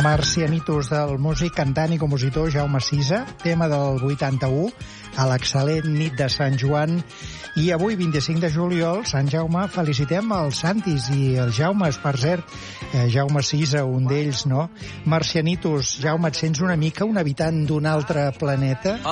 Marcianitos, del músic, cantant i compositor Jaume Sisa, tema del 81, a l'excel·lent nit de Sant Joan. I avui, 25 de juliol, Sant Jaume, felicitem els Santis i els Jaumes, per cert, Jaume Sisa, un d'ells, no? Marcianitos, Jaume, et sents una mica un habitant d'un altre planeta?